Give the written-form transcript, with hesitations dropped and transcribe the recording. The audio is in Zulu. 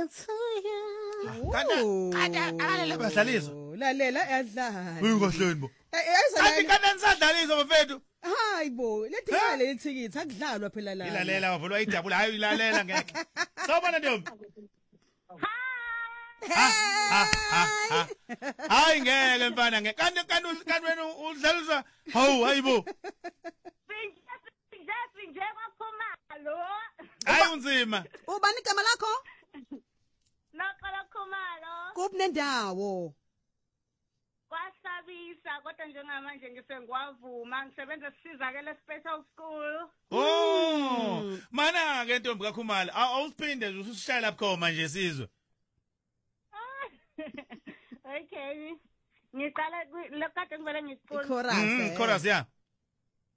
to you. Akalele badlalisa. Lalela yadlala. Uyingohlweni bo. Ayizolala. Kanti nisadlalisa bafethu. Hayibo, lethi ngale ithikithi akudlalwa phela la. Ilalela wavulwa idabula hayi ilalela ngeke. Sawubona ntombi. Hayi ngeke mfana ngeke. Kanti wena udlaliswa hawu hayibo. Nje kwakhumalo. Hayi unzima. Ubani igama lakho? Noqala khumalo. Kuphi nendawo? Kwasabisa kodwa njengamanje ngisengwavuma ngisebenza sisizakele special school. Oh, mana ke ntombi kaKhumalo awusiphinde usishaya lapho manje sizwe. Okay. Ngiqala lokade ngivele ngisicula. Chorus. Chorus ya.